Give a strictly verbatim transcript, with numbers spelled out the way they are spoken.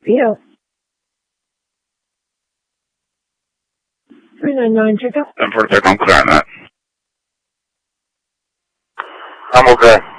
Vito. three nine nine, check out. ten forty-six, I'm clear on that. I'm okay.